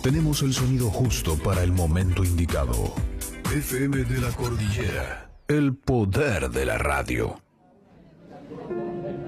Tenemos el sonido justo para el momento indicado. FM de la Cordillera. El poder de la radio.